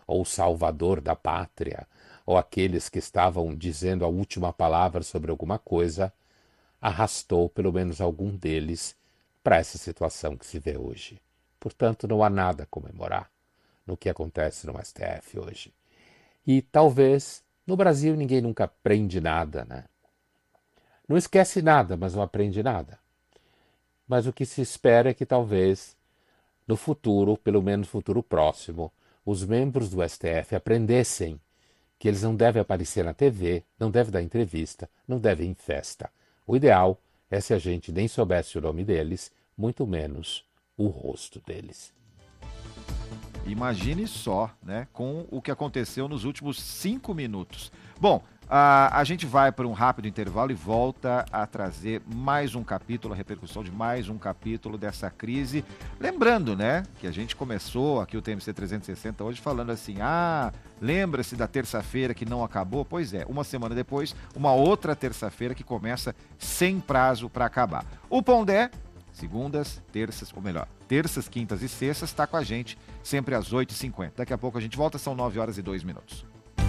ou o salvador da pátria, ou aqueles que estavam dizendo a última palavra sobre alguma coisa, arrastou pelo menos algum deles para essa situação que se vê hoje. Portanto, não há nada a comemorar no que acontece no STF hoje. E talvez no Brasil ninguém nunca aprende nada, né? Não esquece nada, mas não aprende nada. Mas o que se espera é que talvez no futuro, pelo menos no futuro próximo, os membros do STF aprendessem que eles não devem aparecer na TV, não devem dar entrevista, não devem ir em festa. O ideal é se a gente nem soubesse o nome deles, muito menos o rosto deles. Imagine só, né, com o que aconteceu nos últimos 5 minutos. Bom, a gente vai para um rápido intervalo e volta a trazer mais um capítulo, a repercussão de mais um capítulo dessa crise. Lembrando, né, que a gente começou aqui o TMC 360 hoje falando assim, lembra-se da terça-feira que não acabou? Pois é, uma semana depois, uma outra terça-feira que começa sem prazo para acabar. O Pondé, segundas, terças, ou melhor, terças, quintas e sextas, está com a gente sempre às 8h50. Daqui a pouco a gente volta, são 9h02.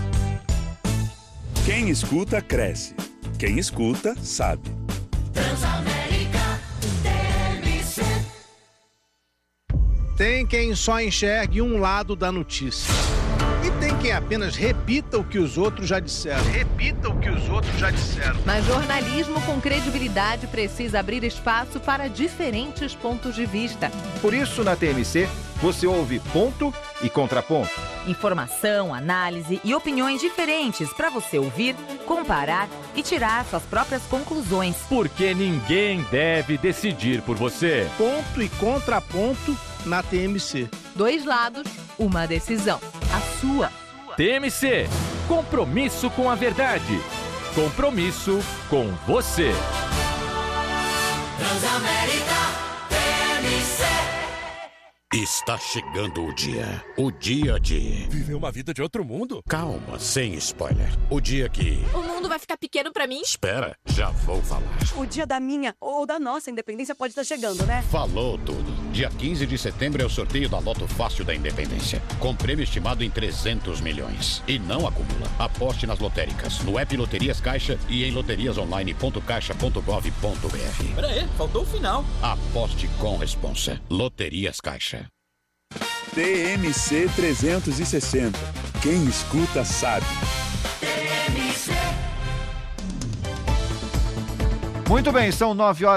Quem escuta, cresce. Quem escuta, sabe. Transamérica TMC. Tem quem só enxergue um lado da notícia. E tem quem apenas repita o que os outros já disseram. Mas jornalismo com credibilidade precisa abrir espaço para diferentes pontos de vista. Por isso, na TMC, você ouve ponto e contraponto. Informação, análise e opiniões diferentes para você ouvir, comparar e tirar suas próprias conclusões. Porque ninguém deve decidir por você. Ponto e contraponto na TMC. 2 lados, uma decisão. A sua. TMC. Compromisso com a verdade. Compromisso com você. Transamérica TMC. Está chegando o dia de... Viver uma vida de outro mundo? Calma, sem spoiler. O dia que... O mundo vai ficar pequeno pra mim? Espera, já vou falar. O dia da minha ou da nossa independência pode estar chegando, né? Falou tudo. Dia 15 de setembro é o sorteio da Loto Fácil da Independência, com prêmio estimado em 300 milhões. E não acumula. Aposte nas lotéricas, no app Loterias Caixa e em loteriasonline.caixa.gov.br. Pera aí, faltou o final. Aposte com responsa. Loterias Caixa. TMC 360. Quem escuta, sabe. TMC. Muito bem, são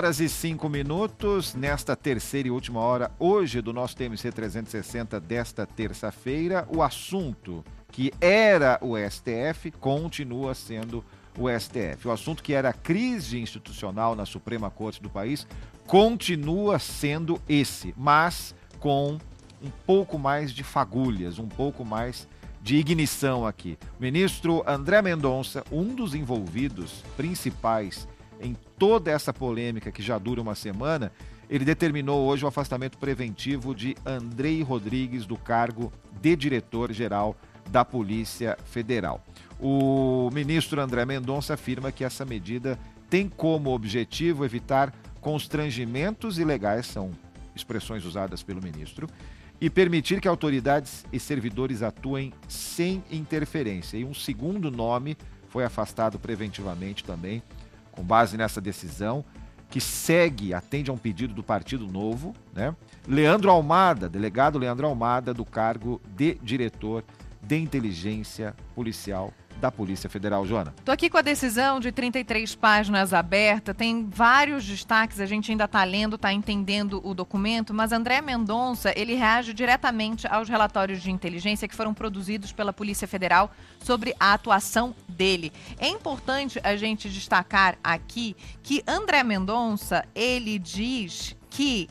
9h05 nesta terceira e última hora, hoje, do nosso TMC 360 desta terça-feira. O assunto que era o STF continua sendo o STF. O assunto que era a crise institucional na Suprema Corte do país continua sendo esse, mas com um pouco mais de fagulhas, um pouco mais de ignição aqui. O ministro André Mendonça, um dos envolvidos principais em toda essa polêmica que já dura uma semana, ele determinou hoje o afastamento preventivo de Andrei Rodrigues do cargo de diretor-geral da Polícia Federal. O ministro André Mendonça afirma que essa medida tem como objetivo evitar constrangimentos ilegais, são expressões usadas pelo ministro, e permitir que autoridades e servidores atuem sem interferência. E um segundo nome foi afastado preventivamente também, com base nessa decisão, que atende a um pedido do Partido Novo, né? Leandro Almada, delegado Leandro Almada, do cargo de diretor de inteligência policial da Polícia Federal. Joana. Estou aqui com a decisão de 33 páginas aberta, tem vários destaques, a gente ainda está lendo, está entendendo o documento, mas André Mendonça, ele reage diretamente aos relatórios de inteligência que foram produzidos pela Polícia Federal sobre a atuação dele. É importante a gente destacar aqui que André Mendonça, ele diz que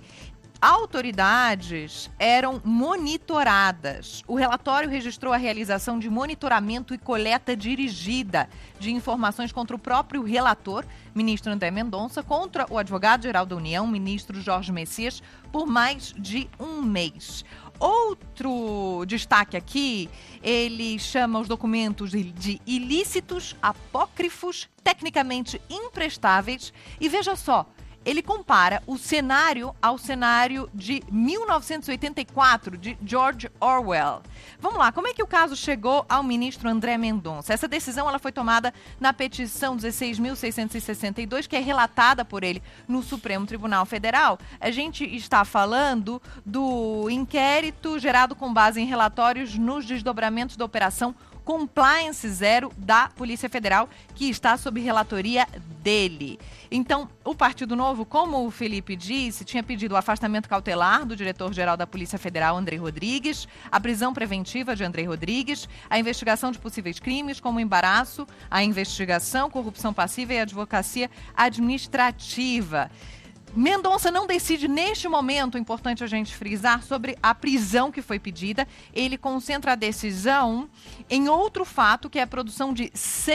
autoridades eram monitoradas. O relatório registrou a realização de monitoramento e coleta dirigida de informações contra o próprio relator, ministro André Mendonça, contra o advogado-geral da União, ministro Jorge Messias, por mais de um mês. Outro destaque aqui, ele chama os documentos de ilícitos, apócrifos, tecnicamente imprestáveis e, veja só, ele compara o cenário ao cenário de 1984, de George Orwell. Vamos lá, como é que o caso chegou ao ministro André Mendonça? Essa decisão ela foi tomada na petição 16.662, que é relatada por ele no Supremo Tribunal Federal. A gente está falando do inquérito gerado com base em relatórios nos desdobramentos da Operação Compliance Zero da Polícia Federal, que está sob relatoria dele. Então, o Partido Novo, como o Felipe disse, tinha pedido o afastamento cautelar do diretor-geral da Polícia Federal, Andrei Rodrigues, a prisão preventiva de Andrei Rodrigues, a investigação de possíveis crimes como embaraço, a investigação, corrupção passiva e advocacia administrativa. Mendonça não decide neste momento, importante a gente frisar, sobre a prisão que foi pedida. Ele concentra a decisão em outro fato, que é a produção de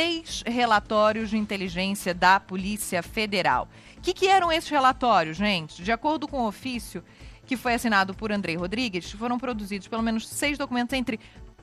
6 relatórios de inteligência da Polícia Federal. O que eram esses relatórios, gente? De acordo com o ofício que foi assinado por Andrei Rodrigues, foram produzidos pelo menos 6 documentos entre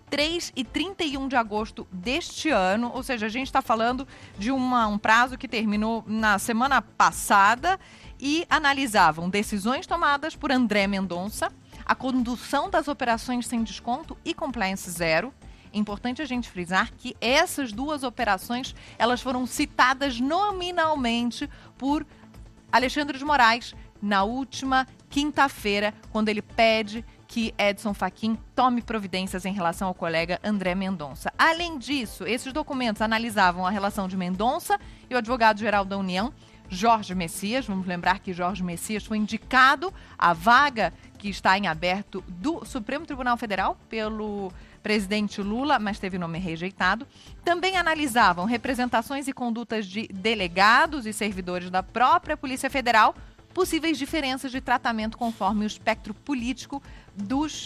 3 e 31 de agosto deste ano, ou seja, a gente está falando de um prazo que terminou na semana passada, e analisavam decisões tomadas por André Mendonça, a condução das operações sem desconto e compliance zero. É importante a gente frisar que essas 2 operações, elas foram citadas nominalmente por Alexandre de Moraes na última quinta-feira, quando ele pede que Edson Fachin tome providências em relação ao colega André Mendonça. Além disso, esses documentos analisavam a relação de Mendonça e o advogado-geral da União, Jorge Messias. Vamos lembrar que Jorge Messias foi indicado à vaga que está em aberto do Supremo Tribunal Federal pelo presidente Lula, mas teve nome rejeitado. Também analisavam representações e condutas de delegados e servidores da própria Polícia Federal, possíveis diferenças de tratamento conforme o espectro político dos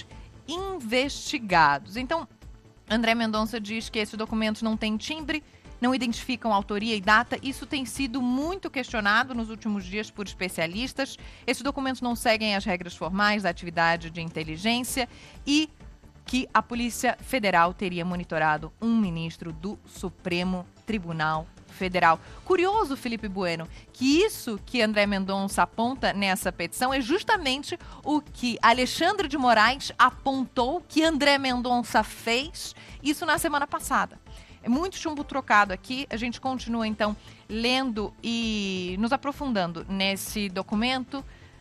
investigados. Então, André Mendonça diz que esses documentos não têm timbre, não identificam autoria e data. Isso tem sido muito questionado nos últimos dias por especialistas. Esses documentos não seguem as regras formais da atividade de inteligência e que a Polícia Federal teria monitorado um ministro do Supremo Tribunal Federal. Curioso, Felipe Bueno, que isso que André Mendonça aponta nessa petição é justamente o que Alexandre de Moraes apontou que André Mendonça fez, isso na semana passada. É muito chumbo trocado aqui. A gente continua, então, lendo e nos aprofundando nesse documento.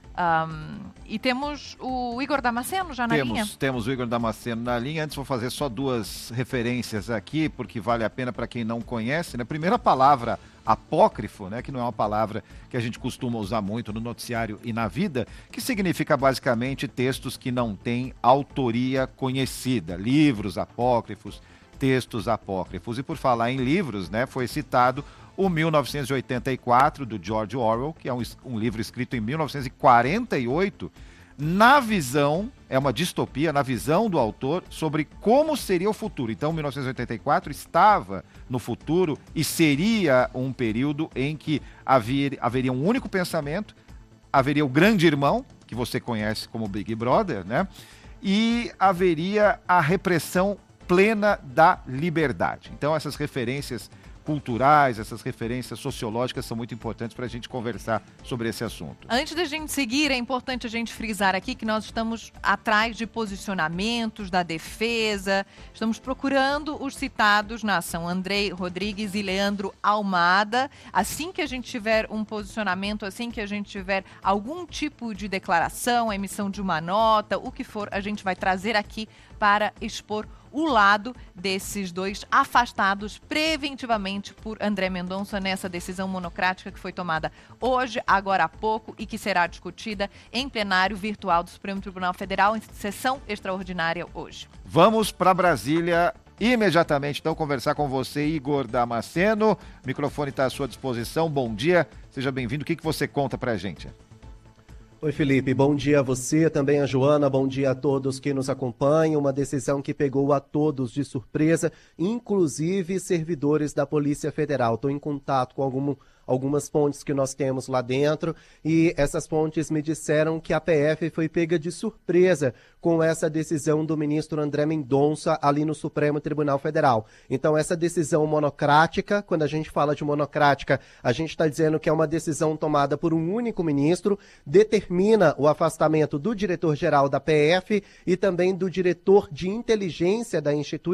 E temos o Igor Damasceno já na linha? Temos o Igor Damasceno na linha. Antes vou fazer só 2 referências aqui, porque vale a pena para quem não conhece. A primeira palavra, apócrifo, né, que não é uma palavra que a gente costuma usar muito no noticiário e na vida, que significa basicamente textos que não têm autoria conhecida, livros apócrifos, textos apócrifos. E por falar em livros, né, foi citado o 1984, do George Orwell, que é um livro escrito em 1948, na visão, é uma distopia, na visão do autor, sobre como seria o futuro. Então, 1984 estava no futuro e seria um período em que haveria um único pensamento, haveria o grande irmão, que você conhece como Big Brother, né? E haveria a repressão plena da liberdade. Então, essas referências culturais, essas referências sociológicas são muito importantes para a gente conversar sobre esse assunto. Antes da gente seguir, é importante a gente frisar aqui que nós estamos atrás de posicionamentos da defesa, estamos procurando os citados na ação Andrei Rodrigues e Leandro Almada. Assim que a gente tiver um posicionamento, assim que a gente tiver algum tipo de declaração, a emissão de uma nota, o que for, a gente vai trazer aqui para expor o lado desses 2 afastados preventivamente por André Mendonça nessa decisão monocrática que foi tomada hoje, agora há pouco, e que será discutida em plenário virtual do Supremo Tribunal Federal em sessão extraordinária hoje. Vamos para Brasília imediatamente, então, conversar com você, Igor Damasceno. O microfone está à sua disposição. Bom dia, seja bem-vindo. O que você conta para a gente? Oi, Felipe, bom dia a você, também a Joana, bom dia a todos que nos acompanham. Uma decisão que pegou a todos de surpresa, inclusive servidores da Polícia Federal. Estou em contato com algumas fontes que nós temos lá dentro, e essas fontes me disseram que a PF foi pega de surpresa com essa decisão do ministro André Mendonça ali no Supremo Tribunal Federal. Então, essa decisão monocrática, quando a gente fala de monocrática, a gente está dizendo que é uma decisão tomada por um único ministro, determina o afastamento do diretor-geral da PF e também do diretor de inteligência da instituição,